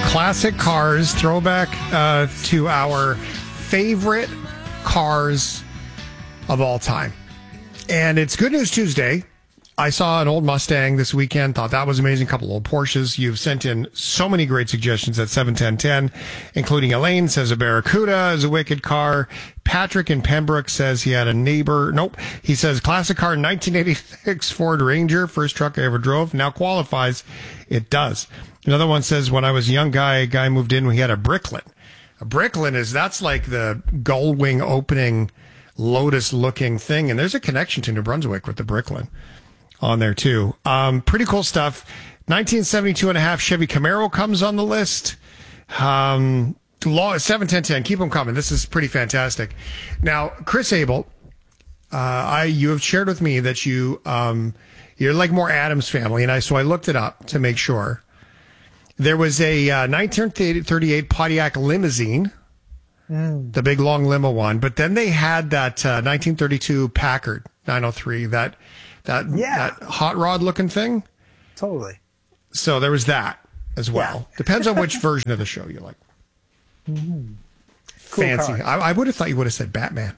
Classic cars, throwback to our favorite cars of all time. And it's Good News Tuesday. I saw an old Mustang this weekend, thought that was amazing. A couple old Porsches. You've sent in so many great suggestions at 71010, including Elaine says a Barracuda is a wicked car. Patrick in Pembroke says he had a neighbor. Nope. He says classic car, 1986 Ford Ranger, first truck I ever drove. Now qualifies. It does. Another one says when I was a young guy, a guy moved in, he had a Bricklin. A Bricklin that's like the gull wing opening Lotus looking thing. And there's a connection to New Brunswick with the Bricklin on there too. Pretty cool stuff. 1972 and a half Chevy Camaro comes on the list. 71010, keep them coming. This is pretty fantastic. Now, Chris Abel, you have shared with me that you're like more Addams Family, and so I looked it up to make sure. There was a 1938 Pontiac limousine, the big long limo one, but then they had that 1932 Packard 903, that hot rod looking thing. Totally. So there was that as well. Yeah. Depends on which version of the show you like. Mm-hmm. Cool fancy. I would have thought you would have said Batman.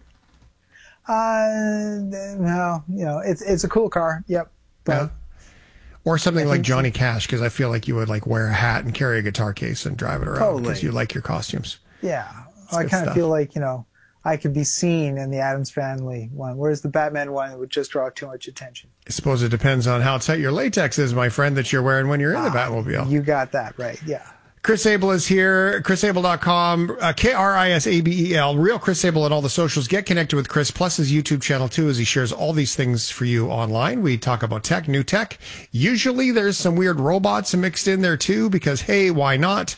No, it's a cool car. Yep. But yeah. Or something like Johnny Cash, because I feel like you would like wear a hat and carry a guitar case and drive it around because you like your costumes. Yeah. I kind of feel like, I could be seen in the Addams Family one, whereas the Batman one would just draw too much attention. I suppose it depends on how tight your latex is, my friend, that you're wearing when you're in the Batmobile. You got that right, yeah. Chris Abel is here, chrisabel.com, Krisabel, real Chris Abel on all the socials. Get connected with Chris, plus his YouTube channel too, as he shares all these things for you online. We talk about tech, new tech. Usually there's some weird robots mixed in there too, because hey, why not?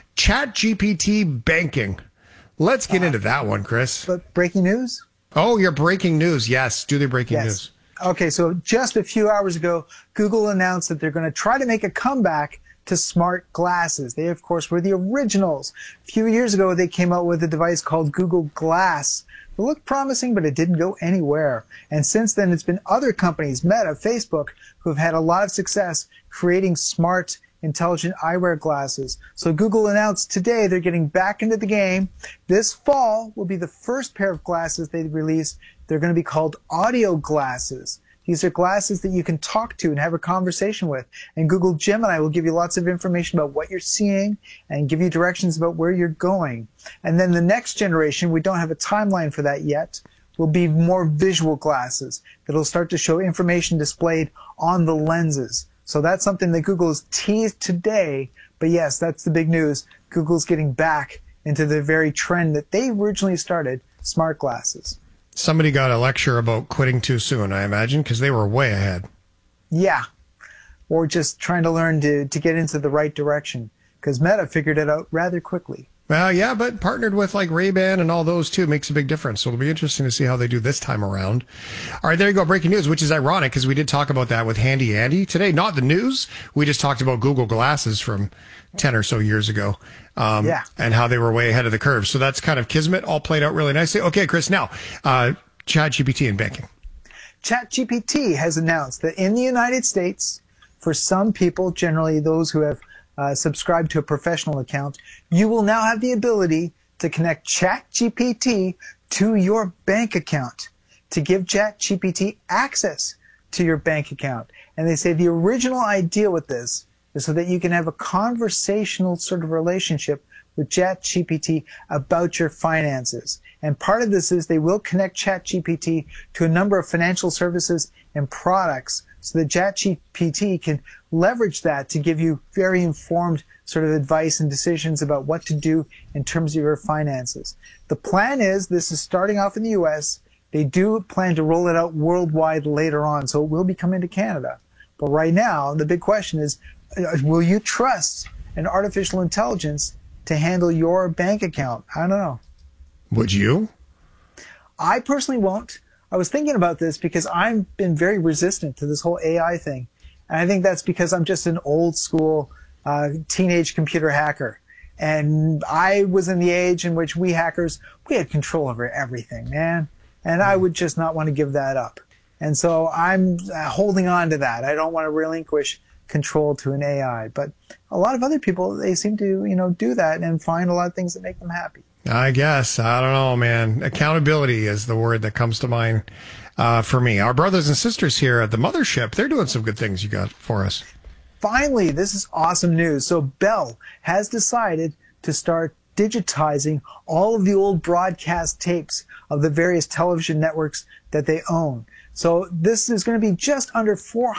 ChatGPT banking. Let's get into that one, Chris. But breaking news? Oh, your breaking news. Yes, do the breaking news. Okay, so just a few hours ago, Google announced that they're going to try to make a comeback to smart glasses. They, of course, were the originals. A few years ago, they came out with a device called Google Glass. It looked promising, but it didn't go anywhere. And since then, it's been other companies, Meta, Facebook, who have had a lot of success creating smart, intelligent eyewear glasses. So Google announced today they're getting back into the game. This fall will be the first pair of glasses they release. They're going to be called audio glasses. These are glasses that you can talk to and have a conversation with. And Google Gemini will give you lots of information about what you're seeing and give you directions about where you're going. And then the next generation, we don't have a timeline for that yet, will be more visual glasses that'll start to show information displayed on the lenses. So that's something that Google has teased today. But yes, that's the big news. Google's getting back into the very trend that they originally started, smart glasses. Somebody got a lecture about quitting too soon, I imagine, because they were way ahead. Yeah. Or just trying to learn to get into the right direction, because Meta figured it out rather quickly. Well, yeah, but partnered with like Ray-Ban and all those too makes a big difference. So it'll be interesting to see how they do this time around. All right, there you go. Breaking news, which is ironic because we did talk about that with Handy Andy today. Not the news. We just talked about Google Glasses from 10 or so years ago. And how they were way ahead of the curve. So that's kind of kismet, all played out really nicely. Okay, Chris, now, ChatGPT and banking. ChatGPT has announced that in the United States, for some people, generally those who have subscribed to a professional account, you will now have the ability to connect ChatGPT to your bank account, to give ChatGPT access to your bank account. And they say the original idea with this is so that you can have a conversational sort of relationship with ChatGPT about your finances. And part of this is they will connect ChatGPT to a number of financial services and products so that ChatGPT can leverage that to give you very informed sort of advice and decisions about what to do in terms of your finances. The plan is, this is starting off in the US. They do plan to roll it out worldwide later on, so it will be coming to Canada. But right now, the big question is, will you trust an artificial intelligence to handle your bank account? I don't know. Would you? I personally won't. I was thinking about this because I've been very resistant to this whole AI thing. And I think that's because I'm just an old school teenage computer hacker. And I was in the age in which we hackers, we had control over everything, man. And I would just not want to give that up. And so I'm holding on to that. I don't want to relinquish controlled to an AI. But a lot of other people, they seem to, do that and find a lot of things that make them happy. I guess. I don't know, man. Accountability is the word that comes to mind for me. Our brothers and sisters here at the mothership, they're doing some good things you got for us. Finally, this is awesome news. So Bell has decided to start digitizing all of the old broadcast tapes of the various television networks that they own. So this is going to be just under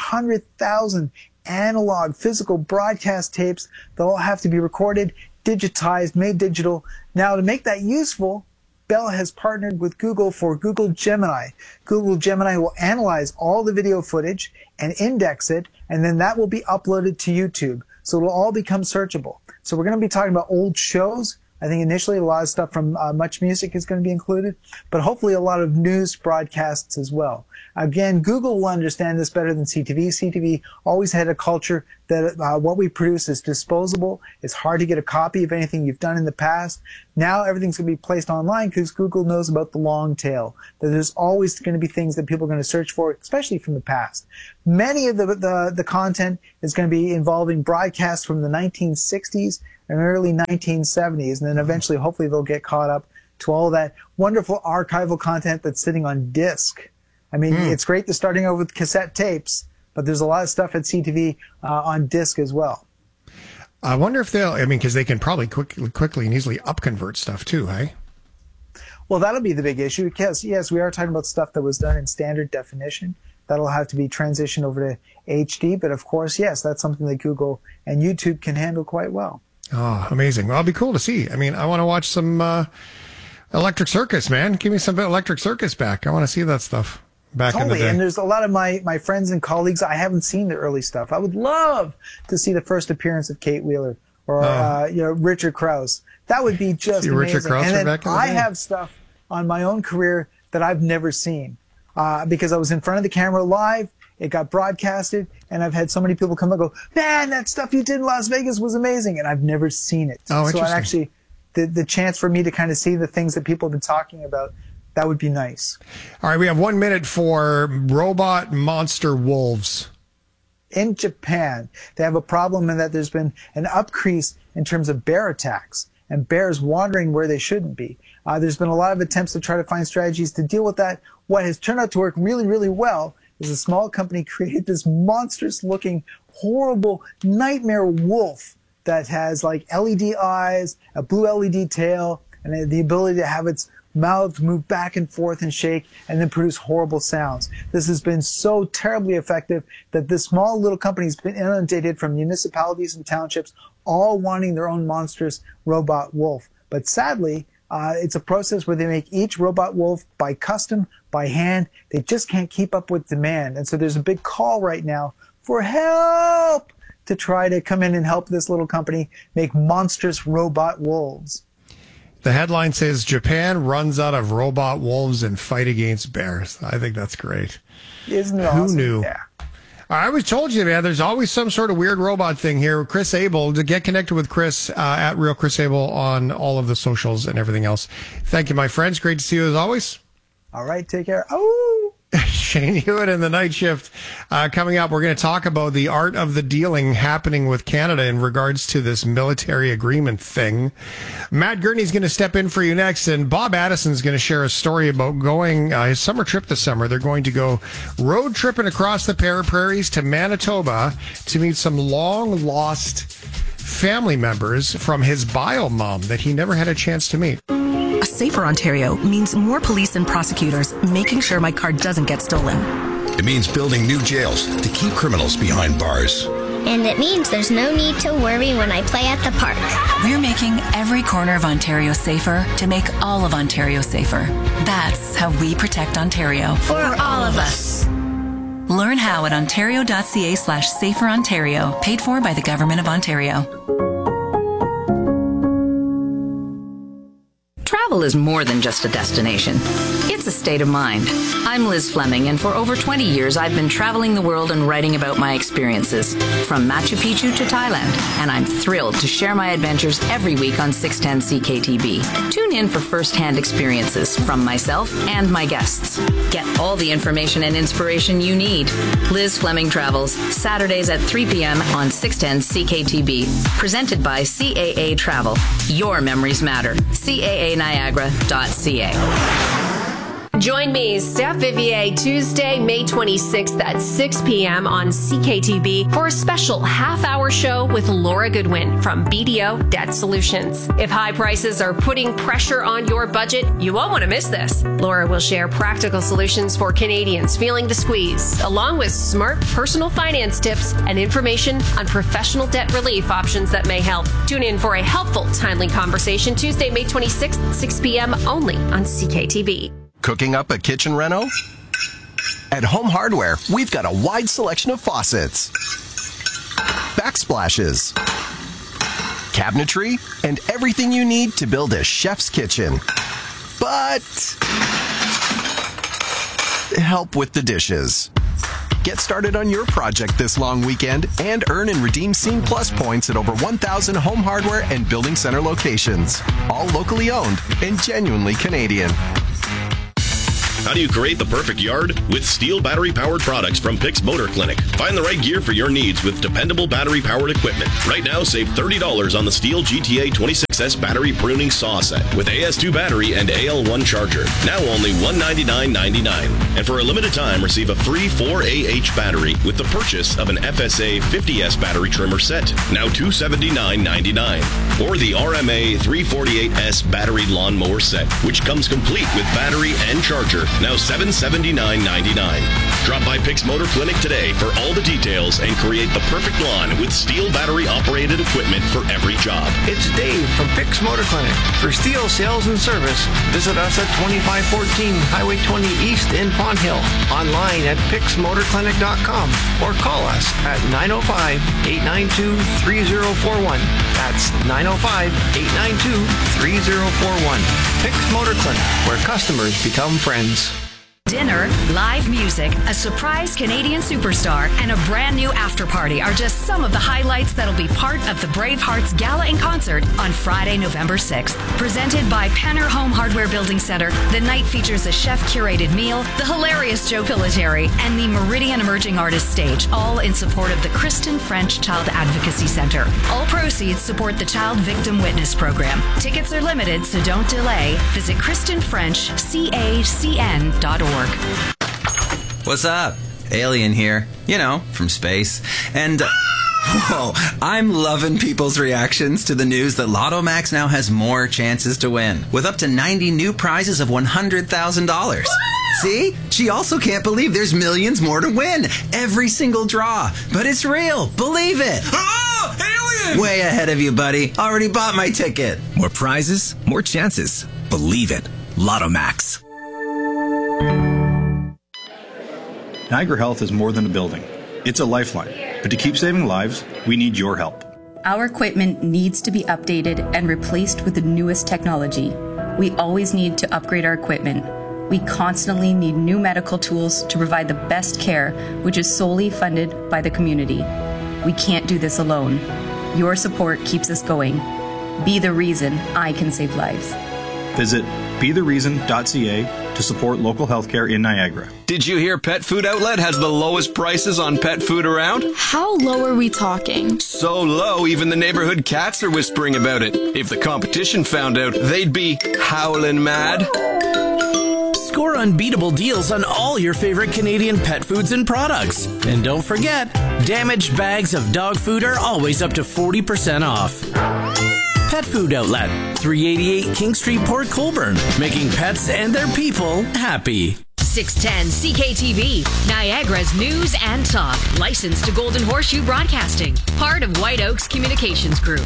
400,000 analog physical broadcast tapes that all have to be recorded, digitized, made digital. Now, to make that useful, Bell has partnered with Google for Google Gemini. Google Gemini will analyze all the video footage and index it, and then that will be uploaded to YouTube. So it'll all become searchable. So we're going to be talking about old shows. I think initially a lot of stuff from Much Music is going to be included, but hopefully a lot of news broadcasts as well. Again, Google will understand this better than CTV. CTV always had a culture that what we produce is disposable. It's hard to get a copy of anything you've done in the past. Now everything's going to be placed online because Google knows about the long tail, that there's always going to be things that people are going to search for, especially from the past. Many of the content is going to be involving broadcasts from the 1960s and early 1970s, and then eventually, hopefully, they'll get caught up to all that wonderful archival content that's sitting on disc. I mean, it's great that starting out with cassette tapes, but there's a lot of stuff at CTV on disc as well. I wonder if because they can probably quickly and easily upconvert stuff too, hey? Well, that'll be the big issue because, yes, we are talking about stuff that was done in standard definition. That'll have to be transitioned over to HD, but of course, yes, that's something that Google and YouTube can handle quite well. Oh, amazing. Well, it'll be cool to see. I mean, I want to watch some Electric Circus, man. Give me some Electric Circus back. I want to see that stuff back in the day. And there's a lot of my friends and colleagues, I haven't seen the early stuff. I would love to see the first appearance of Kate Wheeler or Richard Krause. That would be just amazing. Richard Krause and then back in the I day. have stuff on my own career that I've never seen because I was in front of the camera live. It got broadcasted, and I've had so many people come and go, man, that stuff you did in Las Vegas was amazing, and I've never seen it. Oh, so actually, the chance for me to kind of see the things that people have been talking about, that would be nice. All right, we have 1 minute for robot monster wolves. In Japan, they have a problem in that there's been an upcrease in terms of bear attacks, and bears wandering where they shouldn't be. There's been a lot of attempts to try to find strategies to deal with that. What has turned out to work really, really well is a small company created this monstrous-looking, horrible nightmare wolf that has like LED eyes, a blue LED tail, and the ability to have its mouth move back and forth and shake and then produce horrible sounds. This has been so terribly effective that this small little company has been inundated from municipalities and townships, all wanting their own monstrous robot wolf. But sadly, it's a process where they make each robot wolf by custom, by hand. They just can't keep up with demand. And so there's a big call right now for help to try to come in and help this little company make monstrous robot wolves. The headline says, Japan runs out of robot wolves and fight against bears. I think that's great. Isn't it awesome? Who knew? Yeah. I always told you, man, there's always some sort of weird robot thing here. Chris Abel, to get connected with Chris at Real Chris Abel on all of the socials and everything else. Thank you, my friends. Great to see you as always. All right, take care. Oh, Shane Hewitt in the night shift. Coming up, we're going to talk about the art of the dealing happening with Canada in regards to this military agreement thing. Matt Gurney's going to step in for you next, and Bob Addison's going to share a story about going his summer trip this summer. They're going to go road tripping across the prairies to Manitoba to meet some long-lost family members from his bio mom that he never had a chance to meet. A safer Ontario means more police and prosecutors making sure my car doesn't get stolen. It means building new jails to keep criminals behind bars. And it means there's no need to worry when I play at the park. We're making every corner of Ontario safer to make all of Ontario safer. That's how we protect Ontario. For all of us. Learn how at ontario.ca/saferontario, paid for by the Government of Ontario. Travel is more than just a destination. It's It's a state of mind. I'm Liz Fleming, and for over 20 years, I've been traveling the world and writing about my experiences, from Machu Picchu to Thailand, and I'm thrilled to share my adventures every week on 610 CKTB. Tune in for first-hand experiences from myself and my guests. Get all the information and inspiration you need. Liz Fleming Travels, Saturdays at 3 p.m. on 610 CKTB. Presented by CAA Travel. Your memories matter. CAANiagara.ca. Join me, Steph Vivier, Tuesday, May 26th at 6 p.m. on CKTB for a special half-hour show with Laura Goodwin from BDO Debt Solutions. If high prices are putting pressure on your budget, you won't want to miss this. Laura will share practical solutions for Canadians feeling the squeeze, along with smart personal finance tips and information on professional debt relief options that may help. Tune in for a helpful, timely conversation Tuesday, May 26th, 6 p.m. only on CKTB. Cooking up a kitchen reno? At Home Hardware, we've got a wide selection of faucets, backsplashes, cabinetry, and everything you need to build a chef's kitchen. But help with the dishes. Get started on your project this long weekend and earn and redeem Scene Plus points at over 1,000 Home Hardware and Building Center locations. All locally owned and genuinely Canadian. How do you create the perfect yard? With Steel battery-powered products from Pix Motor Clinic. Find the right gear for your needs with dependable battery-powered equipment. Right now, save $30 on the Steel GTA 26S battery pruning saw set with AS2 battery and AL1 charger. Now only $199.99. And for a limited time, receive a free 4AH battery with the purchase of an FSA 50S battery trimmer set. Now $279.99. Or the RMA 348S battery lawnmower set, which comes complete with battery and charger. Now $779.99. Drop by Pix Motor Clinic today for all the details and create the perfect lawn with Steel battery-operated equipment for every job. It's Dave from Pix Motor Clinic. For Steel sales and service, visit us at 2514 Highway 20 East in Pond Hill. Online at pixmotorclinic.com or call us at 905-892-3041. That's 905-892-3041. Pix Motor Clinic, where customers become friends. Dinner, live music, a surprise Canadian superstar, and a brand new after party are just some of the highlights that'll be part of the Bravehearts Gala and Concert on Friday, November 6th. Presented by Penner Home Hardware Building Center, the night features a chef-curated meal, the hilarious Joe Pilateri, and the Meridian Emerging Artists Stage, all in support of the Kristen French Child Advocacy Center. All proceeds support the Child Victim Witness Program. Tickets are limited, so don't delay. Visit KristenFrenchCACN.org. What's up? Alien here. You know, from space. And, whoa, I'm loving people's reactions to the news that Lotto Max now has more chances to win, with up to 90 new prizes of $100,000. See? She also can't believe there's millions more to win. Every single draw. But it's real. Believe it. Oh, alien! Way ahead of you, buddy. Already bought my ticket. More prizes, more chances. Believe it. Lotto Max. Niagara Health is more than a building. It's a lifeline. But to keep saving lives, we need your help. Our equipment needs to be updated and replaced with the newest technology. We always need to upgrade our equipment. We constantly need new medical tools to provide the best care, which is solely funded by the community. We can't do this alone. Your support keeps us going. Be the reason I can save lives. Visit bethereason.ca to support local healthcare in Niagara. Did you hear Pet Food Outlet has the lowest prices on pet food around? How low are we talking? So low, even the neighborhood cats are whispering about it. If the competition found out, they'd be howling mad. Score unbeatable deals on all your favorite Canadian pet foods and products. And don't forget, damaged bags of dog food are always up to 40% off. Pet Food Outlet, 388 King Street, Port Colborne, making pets and their people happy. 610 CKTV, Niagara's news and talk. Licensed to Golden Horseshoe Broadcasting. Part of White Oaks Communications Group.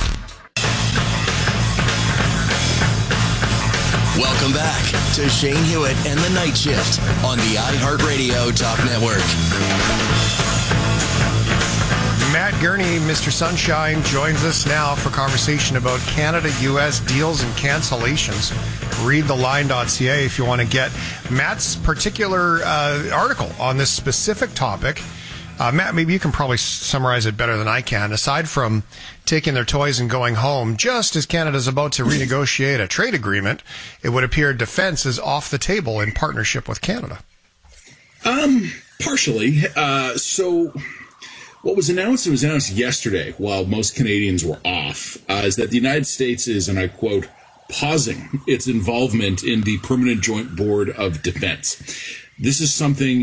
Welcome back to Shane Hewitt and the Night Shift on the iHeartRadio Talk Network. Matt Gurney, Mr. Sunshine, joins us now for conversation about Canada-US deals and cancellations. Read theline.ca if you want to get Matt's particular article on this specific topic. Matt, maybe you can probably summarize it better than I can. Aside from taking their toys and going home, just as Canada's about to renegotiate a trade agreement, it would appear defense is off the table in partnership with Canada. Partially. So what was announced, it was announced yesterday while most Canadians were off, is that the United States is, and I quote, pausing its involvement in the Permanent Joint Board of Defense. This is something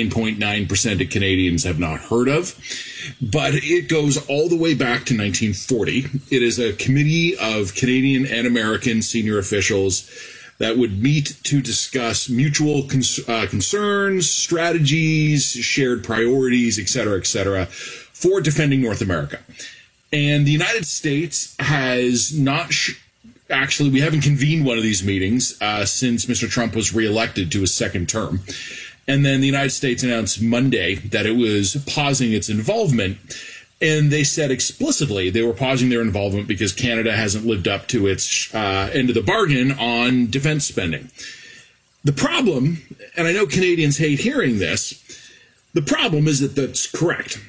99.9% of Canadians have not heard of, but it goes all the way back to 1940. It is a committee of Canadian and American senior officials that would meet to discuss mutual concerns, strategies, shared priorities, et cetera, for defending North America. And the United States has not... Actually, we haven't convened one of these meetings since Mr. Trump was reelected to his second term. And then the United States announced Monday that it was pausing its involvement. And they said explicitly they were pausing their involvement because Canada hasn't lived up to its end of the bargain on defense spending. The problem, and I know Canadians hate hearing this, the problem is that that's correct.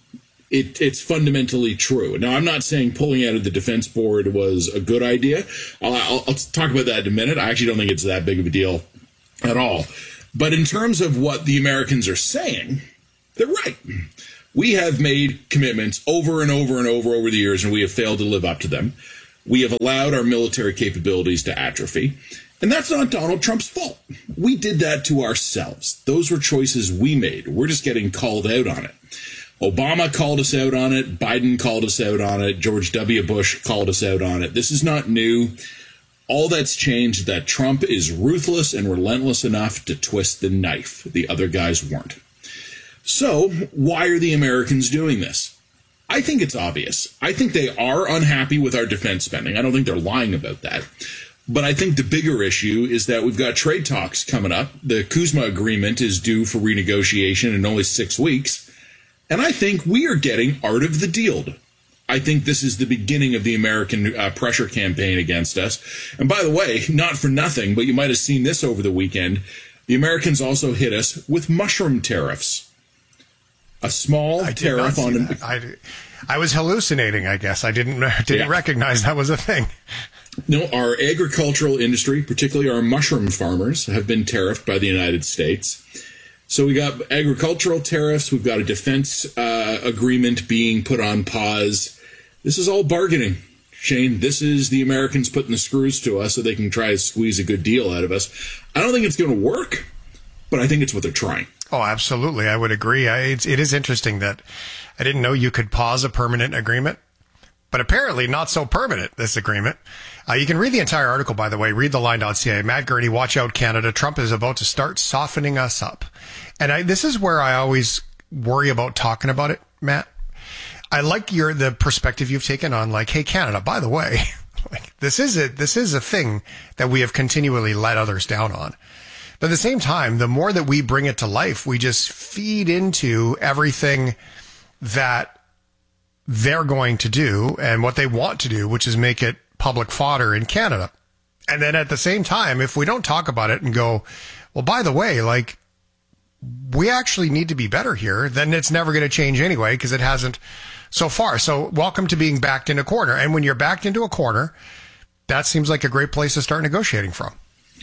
It's fundamentally true. Now, I'm not saying pulling out of the defense board was a good idea. I'll talk about that in a minute. I actually don't think it's that big of a deal at all. But in terms of what the Americans are saying, they're right. We have made commitments over and over and over the years, and we have failed to live up to them. We have allowed our military capabilities to atrophy. And that's not Donald Trump's fault. We did that to ourselves. Those were choices we made. We're just getting called out on it. Obama called us out on it. Biden called us out on it. George W. Bush called us out on it. This is not new. All that's changed is that Trump is ruthless and relentless enough to twist the knife. The other guys weren't. So why are the Americans doing this? I think it's obvious. I think they are unhappy with our defense spending. I don't think they're lying about that. But I think the bigger issue is that we've got trade talks coming up. The CUSMA agreement is due for renegotiation in only 6 weeks. And I think we are getting art of the deal. I think this is the beginning of the American pressure campaign against us. And by the way, not for nothing, but you might have seen this over the weekend. The Americans also hit us with mushroom tariffs. A small tariff on... I was hallucinating, I guess. I didn't recognize that was a thing. No, our agricultural industry, particularly our mushroom farmers, have been tariffed by the United States. So we got agricultural tariffs. We've got a defense agreement being put on pause. This is all bargaining, Shane. This is the Americans putting the screws to us so they can try to squeeze a good deal out of us. I don't think it's going to work, but I think it's what they're trying. Oh, absolutely. I would agree. It is interesting that I didn't know you could pause a permanent agreement, but apparently not so permanent, this agreement. You can read the entire article, by the way. Read theline.ca. Matt Gurney, watch out, Canada. Trump is about to start softening us up. And this is where I always worry about talking about it, Matt. I like the perspective you've taken on, like, hey, Canada, by the way, like, this is a thing that we have continually let others down on. But at the same time, the more that we bring it to life, we just feed into everything that they're going to do and what they want to do, which is make it public fodder in Canada. And then at the same time, if we don't talk about it and go, well, by the way, like, we actually need to be better here, then it's never going to change anyway because it hasn't so far. So welcome to being backed in a corner. And when you're backed into a corner, that seems like a great place to start negotiating from.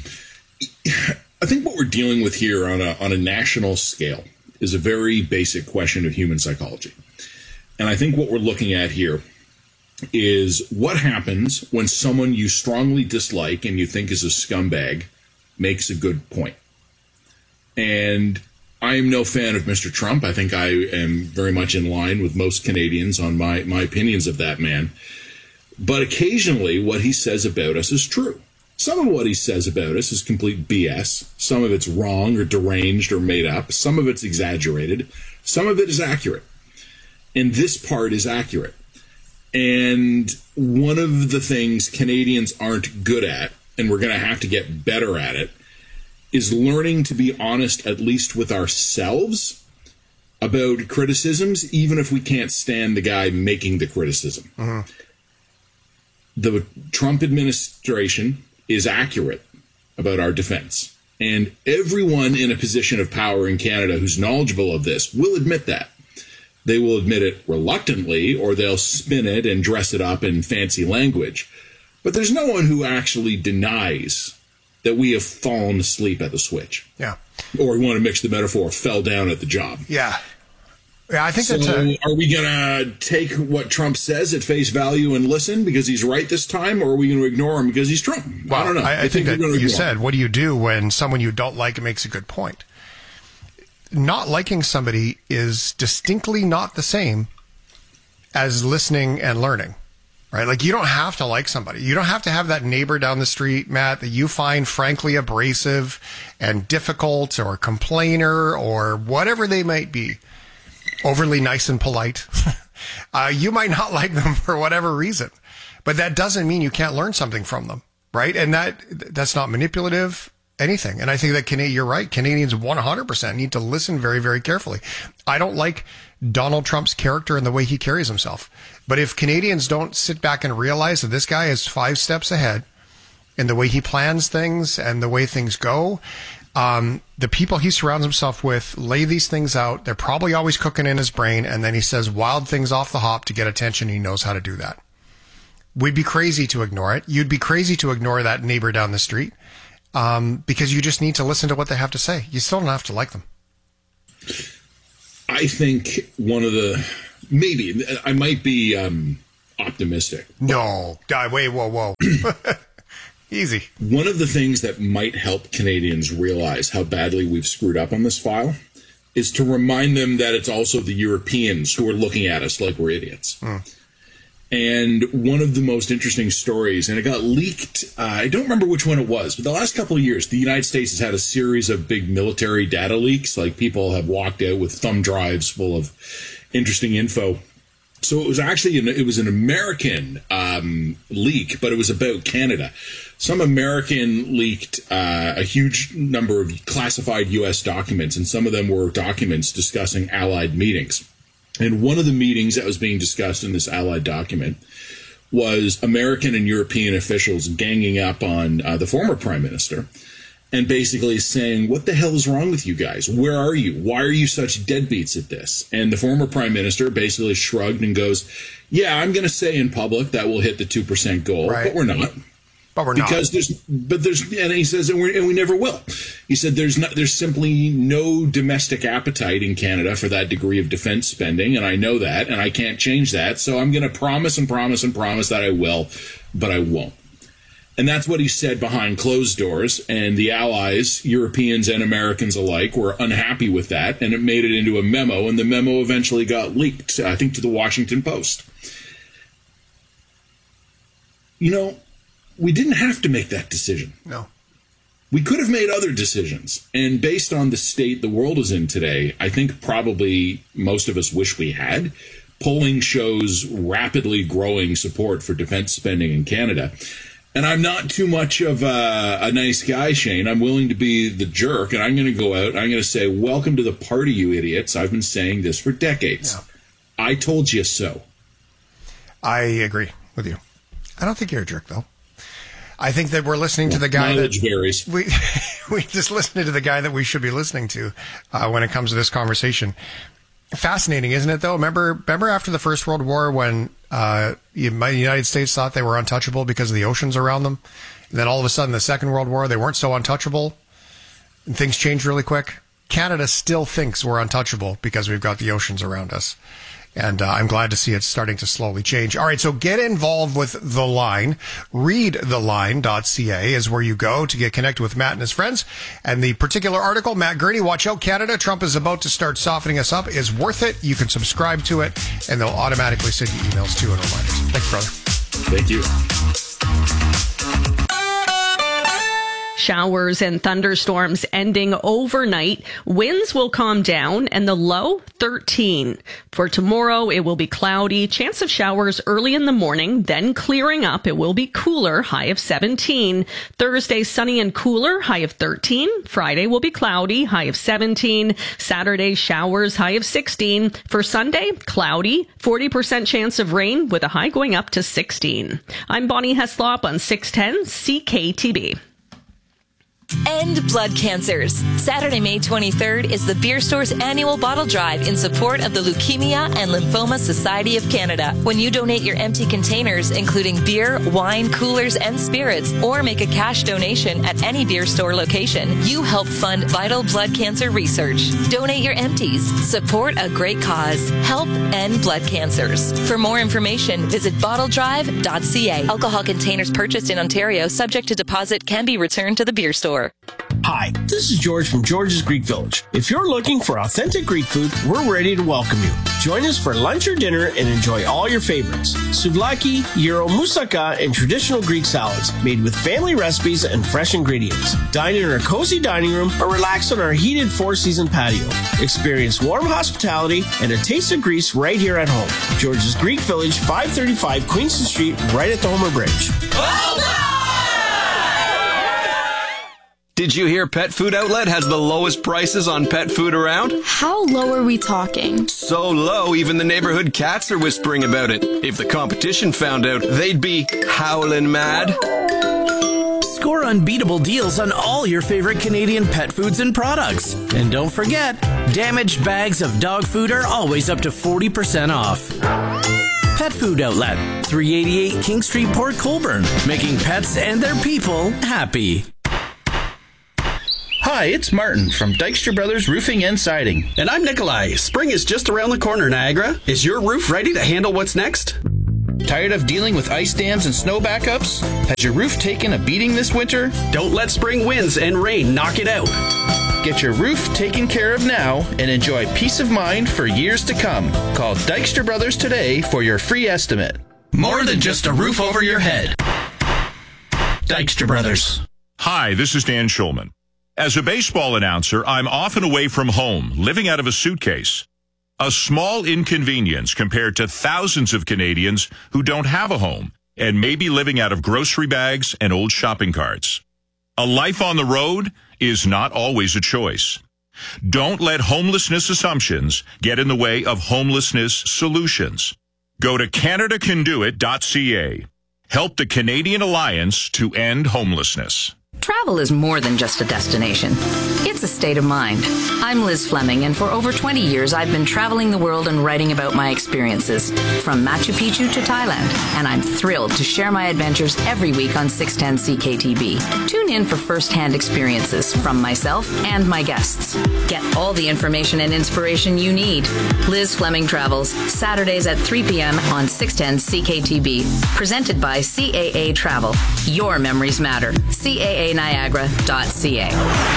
I think what we're dealing with here on a national scale is a very basic question of human psychology. And I think what we're looking at here is what happens when someone you strongly dislike and you think is a scumbag makes a good point. And I am no fan of Mr. Trump. I think I am very much in line with most Canadians on my opinions of that man. But occasionally what he says about us is true. Some of what he says about us is complete BS. Some of it's wrong or deranged or made up. Some of it's exaggerated. Some of it is accurate. And this part is accurate. And one of the things Canadians aren't good at, and we're going to have to get better at it, is learning to be honest, at least with ourselves, about criticisms, even if we can't stand the guy making the criticism. Mm-hmm. The Trump administration is accurate about our defense. And everyone in a position of power in Canada who's knowledgeable of this will admit that. They will admit it reluctantly, or they'll spin it and dress it up in fancy language. But there's no one who actually denies that we have fallen asleep at the switch. Yeah. Or we want to mix the metaphor, fell down at the job. Yeah. Yeah, I think so that's are we going to take what Trump says at face value and listen because he's right this time, or are we going to ignore him because he's Trump? Well, I don't know. I think that we're you said, what do you do when someone you don't like makes a good point? Not liking somebody is distinctly not the same as listening and learning, right? Like, you don't have to like somebody. You don't have to have that neighbor down the street, Matt, that you find frankly abrasive and difficult, or complainer, or whatever they might be. Overly nice and polite. You might not like them for whatever reason, but that doesn't mean you can't learn something from them, right? And that's not manipulative, anything. And I think that you're right. Canadians 100% need to listen very, very carefully. I don't like Donald Trump's character and the way he carries himself. But if Canadians don't sit back and realize that this guy is 5 steps ahead in the way he plans things and the way things go, the people he surrounds himself with lay these things out. They're probably always cooking in his brain, and then he says wild things off the hop to get attention. He knows how to do that. We'd be crazy to ignore it. You'd be crazy to ignore that neighbor down the street, because you just need to listen to what they have to say. You still don't have to like them. I think maybe I might be optimistic. No, wait, whoa. Easy. One of the things that might help Canadians realize how badly we've screwed up on this file is to remind them that it's also the Europeans who are looking at us like we're idiots. And one of the most interesting stories, and it got leaked, I don't remember which one it was, but the last couple of years, the United States has had a series of big military data leaks. Like, people have walked out with thumb drives full of interesting info. So it was actually an American leak, but it was about Canada. Some American leaked a huge number of classified U.S. documents, and some of them were documents discussing Allied meetings. And one of the meetings that was being discussed in this Allied document was American and European officials ganging up on the former prime minister and basically saying, what the hell is wrong with you guys? Where are you? Why are you such deadbeats at this? And the former prime minister basically shrugged and goes, yeah, I'm going to say in public that we'll hit the 2% goal, but we're not. Because and he says, and we never will. He said, there's simply no domestic appetite in Canada for that degree of defense spending, and I know that, and I can't change that. So I'm going to promise and promise and promise that I will, but I won't. And that's what he said behind closed doors. And the allies, Europeans and Americans alike, were unhappy with that, and it made it into a memo, and the memo eventually got leaked, I think, to the Washington Post. You know, we didn't have to make that decision. No. We could have made other decisions. And based on the state the world is in today, I think probably most of us wish we had. Polling shows rapidly growing support for defense spending in Canada. And I'm not too much of a nice guy, Shane. I'm willing to be the jerk, and I'm going to go out and I'm going to say, welcome to the party, you idiots. I've been saying this for decades. Yeah. I told you so. I agree with you. I don't think you're a jerk, though. I think that we're listening to the guy we just listened to the guy that we should be listening to when it comes to this conversation. Fascinating, isn't it, though? Remember after the First World War when the United States thought they were untouchable because of the oceans around them? And then all of a sudden, the Second World War, they weren't so untouchable, and things changed really quick. Canada still thinks we're untouchable because we've got the oceans around us. And I'm glad to see it's starting to slowly change. All right, so get involved with The Line. Readtheline.ca is where you go to get connected with Matt and his friends. And the particular article, Matt Gurney, Watch Out Canada, Trump is about to start softening us up, is worth it. You can subscribe to it, and they'll automatically send you emails too and reminders. Thanks, brother. Thank you. Showers and thunderstorms ending overnight. Winds will calm down and the low 13. For tomorrow, it will be cloudy. Chance of showers early in the morning, then clearing up. It will be cooler, high of 17. Thursday, sunny and cooler, high of 13. Friday will be cloudy, high of 17. Saturday, showers, high of 16. For Sunday, cloudy, 40% chance of rain with a high going up to 16. I'm Bonnie Heslop on 610 CKTB. End blood cancers. Saturday, May 23rd is the Beer Store's annual bottle drive in support of the Leukemia and Lymphoma Society of Canada. When you donate your empty containers, including beer, wine, coolers, and spirits, or make a cash donation at any Beer Store location, you help fund vital blood cancer research. Donate your empties. Support a great cause. Help end blood cancers. For more information, visit bottledrive.ca. Alcohol containers purchased in Ontario, subject to deposit, can be returned to the Beer Store. Hi, this is George from George's Greek Village. If you're looking for authentic Greek food, we're ready to welcome you. Join us for lunch or dinner and enjoy all your favorites. Souvlaki, gyro, moussaka, and traditional Greek salads made with family recipes and fresh ingredients. Dine in our cozy dining room or relax on our heated four-season patio. Experience warm hospitality and a taste of Greece right here at home. George's Greek Village, 535 Queenston Street, right at the Homer Bridge. Did you hear Pet Food Outlet has the lowest prices on pet food around? How low are we talking? So low, even the neighborhood cats are whispering about it. If the competition found out, they'd be howling mad. Score unbeatable deals on all your favorite Canadian pet foods and products. And don't forget, damaged bags of dog food are always up to 40% off. Pet Food Outlet, 388 King Street, Port Colborne, making pets and their people happy. Hi, it's Martin from Dykstra Brothers Roofing and Siding. And I'm Nikolai. Spring is just around the corner, Niagara. Is your roof ready to handle what's next? Tired of dealing with ice dams and snow backups? Has your roof taken a beating this winter? Don't let spring winds and rain knock it out. Get your roof taken care of now and enjoy peace of mind for years to come. Call Dykstra Brothers today for your free estimate. More than just a roof over your head. Dykstra Brothers. Hi, this is Dan Schulman. As a baseball announcer, I'm often away from home, living out of a suitcase. A small inconvenience compared to thousands of Canadians who don't have a home and may be living out of grocery bags and old shopping carts. A life on the road is not always a choice. Don't let homelessness assumptions get in the way of homelessness solutions. Go to CanadaCanDoIt.ca. Help the Canadian Alliance to End Homelessness. Travel is more than just a destination. It's a state of mind. I'm Liz Fleming, and for over 20 years, I've been traveling the world and writing about my experiences, from Machu Picchu to Thailand, and I'm thrilled to share my adventures every week on 610 CKTB. Tune in for first-hand experiences from myself and my guests. Get all the information and inspiration you need. Liz Fleming Travels, Saturdays at 3 p.m. on 610 CKTB. Presented by CAA Travel. Your memories matter. CAANiagara.ca.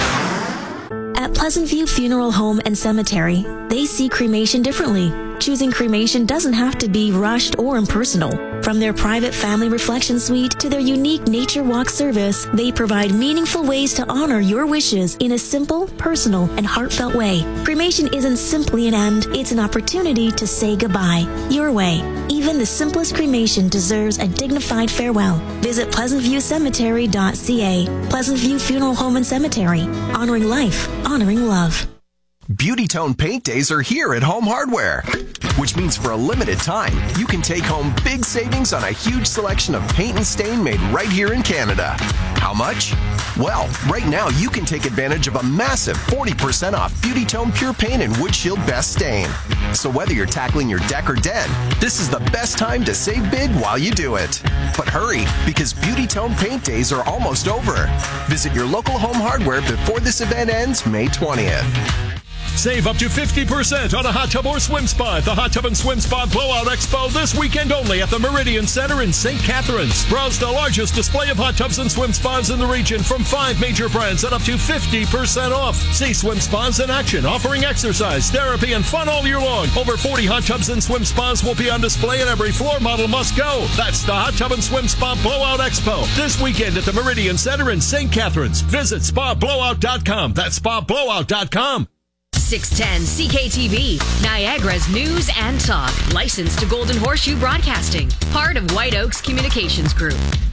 At Pleasant View Funeral Home and Cemetery, they see cremation differently. Choosing cremation doesn't have to be rushed or impersonal. From their private family reflection suite to their unique nature walk service, they provide meaningful ways to honor your wishes in a simple, personal, and heartfelt way. Cremation isn't simply an end, it's an opportunity to say goodbye. Your way. Even the simplest cremation deserves a dignified farewell. Visit PleasantViewCemetery.ca. Pleasant View Funeral Home and Cemetery. Honoring life, honoring love. Beauty Tone Paint Days are here at Home Hardware, which means for a limited time, you can take home big savings on a huge selection of paint and stain made right here in Canada. How much? Well, right now you can take advantage of a massive 40% off Beauty Tone Pure Paint and Wood Shield Best Stain. So whether you're tackling your deck or den, this is the best time to save big while you do it. But hurry, because Beauty Tone Paint Days are almost over. Visit your local Home Hardware before this event ends May 20th. Save up to 50% on a hot tub or swim spa at the Hot Tub and Swim Spa Blowout Expo this weekend only at the Meridian Center in St. Catharines. Browse the largest display of hot tubs and swim spas in the region from 5 major brands at up to 50% off. See swim spas in action, offering exercise, therapy, and fun all year long. Over 40 hot tubs and swim spas will be on display, and every floor model must go. That's the Hot Tub and Swim Spa Blowout Expo this weekend at the Meridian Center in St. Catharines. Visit spablowout.com. That's spablowout.com. 610 CKTV, Niagara's news and talk. Licensed to Golden Horseshoe Broadcasting. Part of White Oaks Communications Group.